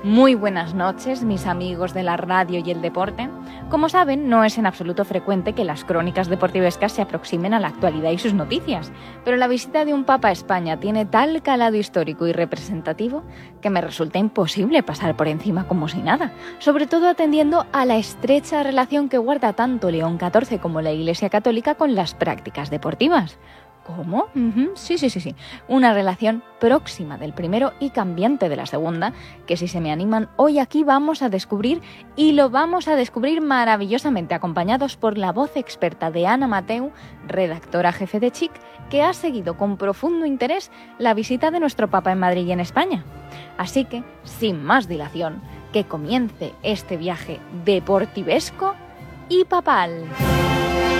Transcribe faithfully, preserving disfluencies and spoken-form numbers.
Muy buenas noches, mis amigos de la radio y el deporte. Como saben, no es en absoluto frecuente que las crónicas deportivescas se aproximen a la actualidad y sus noticias, pero la visita de un papa a España tiene tal calado histórico y representativo que me resulta imposible pasar por encima como si nada, sobre todo atendiendo a la estrecha relación que guarda tanto León catorce como la Iglesia Católica con las prácticas deportivas. ¿Cómo? Uh-huh. Sí, sí, sí, sí. Una relación próxima del primero y cambiante de la segunda, que si se me animan hoy aquí vamos a descubrir, y lo vamos a descubrir maravillosamente acompañados por la voz experta de Ana Mateu, redactora jefe de Chic, que ha seguido con profundo interés la visita de nuestro Papa en Madrid y en España. Así que, sin más dilación, que comience este viaje deportivesco y papal.